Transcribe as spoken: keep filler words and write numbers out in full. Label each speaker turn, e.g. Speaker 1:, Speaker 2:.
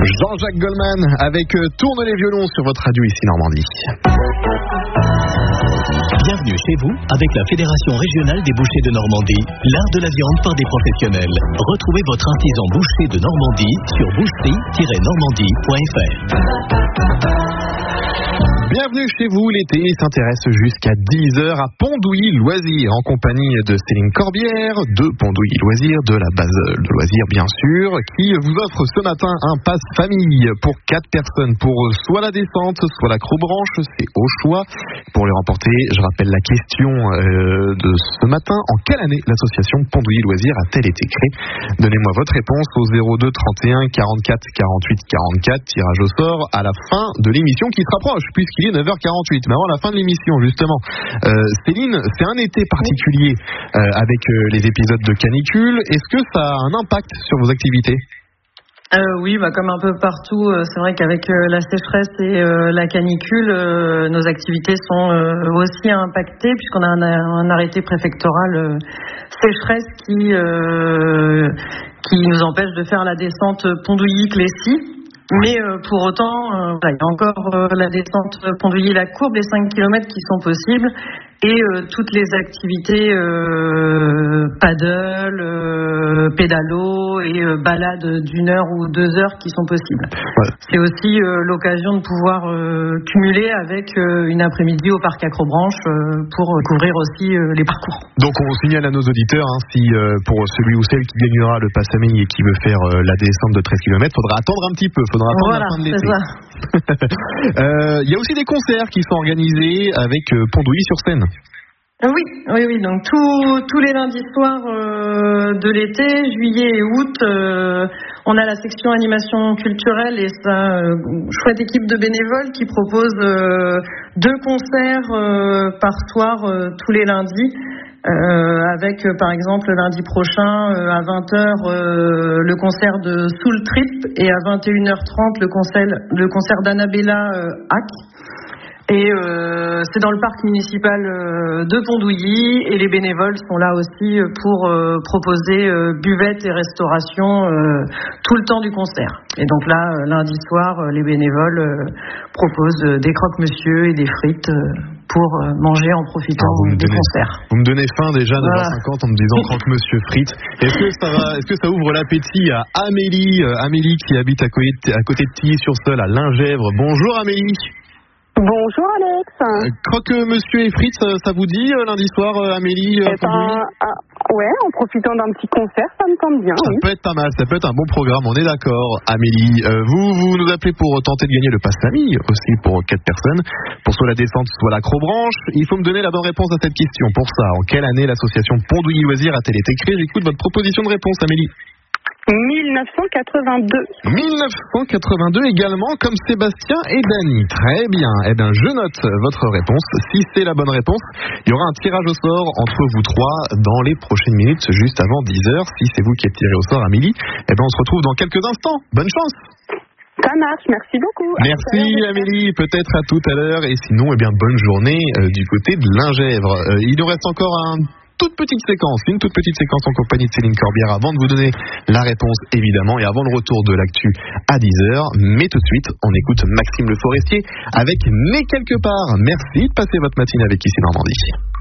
Speaker 1: Jean-Jacques Goldman avec euh, Tourne les violons sur votre radio ici Normandie.
Speaker 2: Bienvenue chez vous avec la Fédération régionale des bouchers de Normandie, l'art de la viande par des professionnels. Retrouvez votre artisan boucher de Normandie sur boucherie tiret normandie point f r.
Speaker 1: Bienvenue chez vous, l'été s'intéresse jusqu'à dix heures à Pondouilly Loisirs en compagnie de Céline Corbière, de Pondouilly Loisirs, de la base de loisirs bien sûr, qui vous offre ce matin un pass famille pour quatre personnes pour soit la descente, soit la Crobranche, c'est au choix. Pour les remporter, je rappelle la question euh, de ce matin, en quelle année l'association Pondouilly Loisirs a-t-elle été créée? Donnez-moi votre réponse au zéro deux trente et un quarante-quatre quarante-huit quarante-quatre, tirage au sort à la fin de l'émission qui se rapproche, puisqu'il est neuf heures quarante-huit, mais avant la fin de l'émission justement. Euh, Céline, c'est un été particulier euh, avec euh, les épisodes de canicule. Est-ce que ça a un impact sur vos activités ?
Speaker 3: Euh, oui, bah, comme un peu partout, euh, c'est vrai qu'avec euh, la sécheresse et euh, la canicule, euh, nos activités sont euh, aussi impactées puisqu'on a un, un arrêté préfectoral euh, sécheresse qui, euh, qui nous empêche de faire la descente Pondouilly-Clécy. Mais euh, pour autant, euh, voilà, il y a encore euh, la descente Pondouilly-la Courbe, les cinq kilomètres qui sont possibles, et euh, toutes les activités euh, paddle, euh, pédalo et euh, balade d'une heure ou deux heures qui sont possibles. Ouais. C'est aussi euh, l'occasion de pouvoir euh, cumuler avec euh, une après-midi au parc Acrobranche euh, pour couvrir aussi euh, les parcours.
Speaker 1: Donc on signale à nos auditeurs, hein, si euh, pour celui ou celle qui gagnera le pass famille et qui veut faire euh, la descente de treize kilomètres, faudra attendre un petit peu, faudra attendre
Speaker 3: voilà,
Speaker 1: la fin de l'été.
Speaker 3: C'est ça.
Speaker 1: Il euh, y a aussi des concerts qui sont organisés avec euh, Pondouilly sur scène.
Speaker 3: Oui, oui, oui. Donc tous tous les lundis soirs euh, de l'été, juillet et août, euh, on a la section animation culturelle et sa euh, chouette équipe de bénévoles qui propose euh, deux concerts euh, par soir euh, tous les lundis. Euh, avec euh, par exemple lundi prochain euh, à vingt heures euh, le concert de Soul Trip et à vingt et une heures trente le concert, le concert d'Annabella euh, Hack. Et euh, c'est dans le parc municipal euh, de Pondouilly et les bénévoles sont là aussi pour euh, proposer euh, buvette et restauration euh, tout le temps du concert. Et donc là, euh, lundi soir, euh, les bénévoles euh, proposent euh, des croque-monsieur et des frites euh, pour euh, manger en profitant
Speaker 1: Alors,
Speaker 3: du
Speaker 1: donnez,
Speaker 3: concert.
Speaker 1: Vous me donnez faim déjà, neuf heures
Speaker 3: Voilà.
Speaker 1: cinquante, en me disant croque-monsieur frites. Est-ce que ça va, est-ce que ça ouvre l'appétit à Amélie, euh, Amélie qui habite à côté, à côté de Tilly-sur-Seul, à Lingèvre. Bonjour Amélie.
Speaker 4: Bonjour Alex.
Speaker 1: Euh, croque-monsieur et frites, ça, ça vous dit euh, lundi soir, euh, Amélie euh,
Speaker 4: eh ben, ah, ouais, en profitant d'un petit concert, ça me tente bien.
Speaker 1: Ça
Speaker 4: oui.
Speaker 1: peut être pas mal, ça peut être un bon programme, on est d'accord. Amélie, euh, vous, vous nous appelez pour tenter de gagner le pass famille, aussi pour quatre personnes, pour soit la descente, soit la Crobranche. Il faut me donner la bonne réponse à cette question. Pour ça, en quelle année l'association Pondouilly Loisirs a-t-elle été créée? J'écoute votre proposition de réponse, Amélie.
Speaker 4: mille neuf cent quatre-vingt-deux.
Speaker 1: mille neuf cent quatre-vingt-deux également, comme Sébastien et Dany. Très bien. Eh bien, je note votre réponse. Si c'est la bonne réponse, il y aura un tirage au sort entre vous trois dans les prochaines minutes, juste avant dix heures. Si c'est vous qui êtes tiré au sort, Amélie, eh bien, on se retrouve dans quelques instants. Bonne chance.
Speaker 4: Ça marche, merci beaucoup.
Speaker 1: Merci Amélie, peut-être à tout à l'heure. Et sinon, eh bien, bonne journée euh, du côté de Lingèvre. Euh, il nous reste encore un toute petite séquence, une toute petite séquence en compagnie de Céline Corbière avant de vous donner la réponse évidemment et avant le retour de l'actu à dix heures. Mais tout de suite, on écoute Maxime Le Forestier avec Né quelque part. Merci de passer votre matinée avec ici Normandie.